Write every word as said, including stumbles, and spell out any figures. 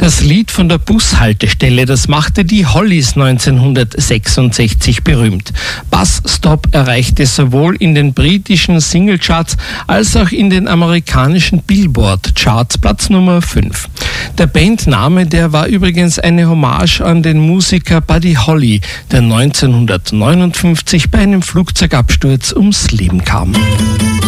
Das Lied von der Bushaltestelle, das machte die Hollies neunzehnhundertsechsundsechzig berühmt. Bus Stop erreichte sowohl in den britischen Singlecharts als auch in den amerikanischen Billboard-Charts Platz Nummer fünf. Der Bandname, der war übrigens eine Hommage an den Musiker Buddy Holly, der neunzehnhundertneunundfünfzig bei einem Flugzeugabsturz ums Leben kam.